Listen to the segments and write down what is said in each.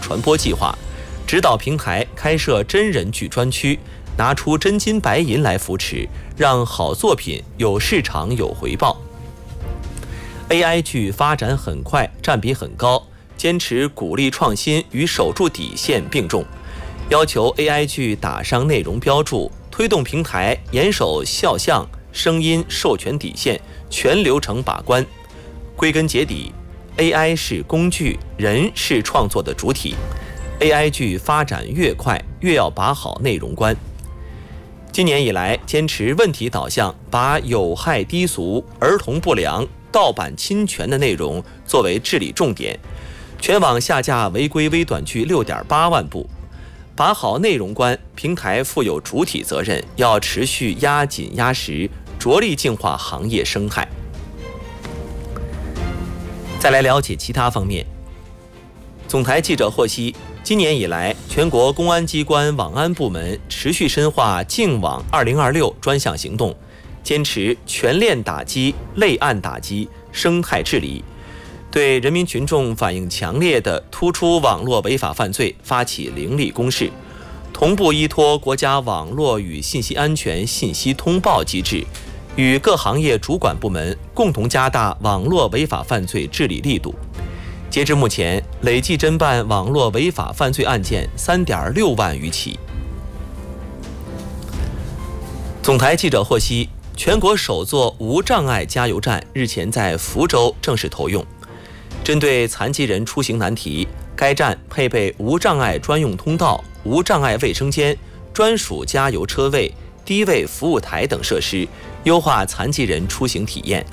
传播计划，指导平台开设真人剧专区，拿出真金白银来扶持，让好作品有市场有回报。AI 剧发展很快，占比很高，坚持鼓励创新与守住底线并重，要求 AI 剧打上内容标注，推动平台严守肖像、声音授权底线，全流程把关。归根结底， AI 是工具，人是创作的主体。AI 剧发展越快，越要把好内容关。今年以来，坚持问题导向，把有害低俗、儿童不良、盗版侵权的内容作为治理重点，全网下架违规微短剧6.8万部。把好内容关，平台负有主体责任，要持续压紧压实，着力净化行业生态。再来了解其他方面。总台记者获悉，今年以来，全国公安机关网安部门持续深化净网2026专项行动，坚持全链打击、类案打击、生态治理，对人民群众反映强烈的突出网络违法犯罪发起凌厉攻势，同步依托国家网络与信息安全信息通报机制，与各行业主管部门共同加大网络违法犯罪治理力度。截至目前，累计侦办网络违法犯罪案件3.6万余起。总台记者获悉，全国首座无障碍加油站日前在福州正式投用。针对残疾人出行难题，该站配备无障碍专用通道、无障碍卫生间、专属加油车位、低位服务台等设施，优化残疾人出行体验。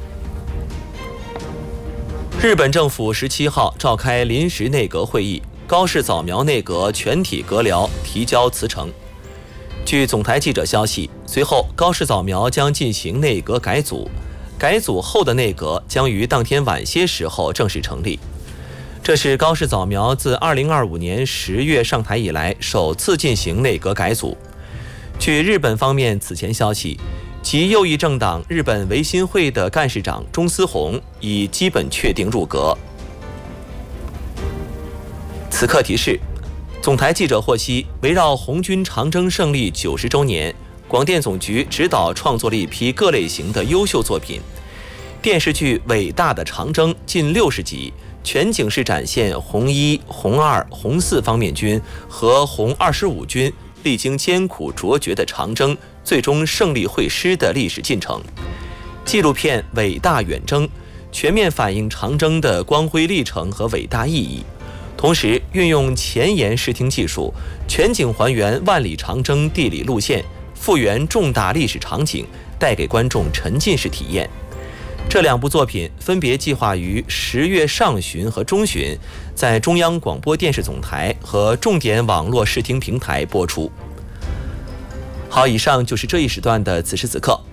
日本政府17号召开临时内阁会议，高市早苗内阁全体阁僚提交辞呈。据总台记者消息，随后高市早苗将进行内阁改组，改组后的内阁将于当天晚些时候正式成立。这是高市早苗自2025年10月上台以来首次进行内阁改组。据日本方面此前消息，其右翼政党日本维新会的干事长中司宏已基本确定入阁。此刻提示，总台记者获悉，围绕红军长征胜利90周年，广电总局指导创作了一批各类型的优秀作品。电视剧《伟大的长征》近60集，全景式展现红1、红2、红4方面军和红25军历经艰苦卓绝的长征，最终胜利会师的历史进程。纪录片《伟大远征》全面反映长征的光辉历程和伟大意义，同时运用前沿视听技术，全景还原万里长征地理路线，复原重大历史场景，带给观众沉浸式体验。这两部作品分别计划于10月上旬和中旬在中央广播电视总台和重点网络视听平台播出。好，以上就是这一时段的此时此刻。